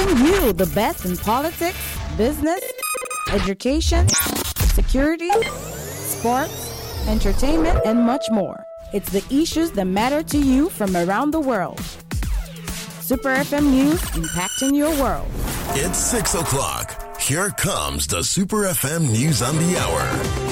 bringing you the best in politics, business, education, security, sports, entertainment, and much more. It's the issues that matter to you from around the world. Super FM News, impacting your world. It's 6 o'clock. Here comes the Super FM News on the Hour.